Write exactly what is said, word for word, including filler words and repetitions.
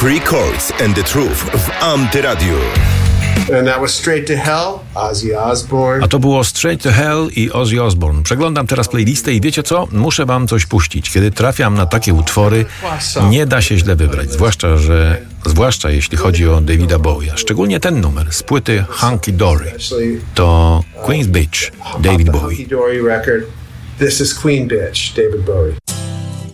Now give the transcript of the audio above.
Three Chords and the Truth w Antyradiu. And that was Straight to Hell, Ozzy Osbourne. A to było Straight to Hell i Ozzy Osbourne. Przeglądam teraz playlistę i wiecie co? Muszę wam coś puścić. Kiedy trafiam na takie utwory, nie da się źle wybrać. Zwłaszcza, że zwłaszcza jeśli chodzi o Davida Bowie'a. Szczególnie ten numer z płyty Hunky Dory. To Queen's Bitch, David Bowie. Hunky Dory record. This is Queen Bitch, David Bowie.